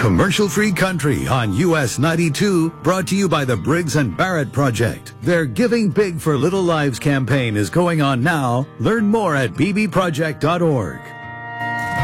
Commercial-free country on US 92, brought to you by the Briggs & Barrett Project. Their Giving Big for Little Lives campaign is going on now. Learn more at bbproject.org.